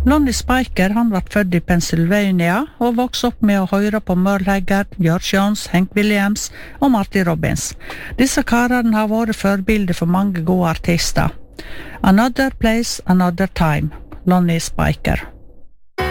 Lonnie Spiker han var født i Pennsylvania og vokste opp med å høre på Merle Haggard, George Jones, Hank Williams og Marty Robbins. Disse karene har vært forbilder for mange gode artister. Another Place, Another Time, Lonnie Spiker.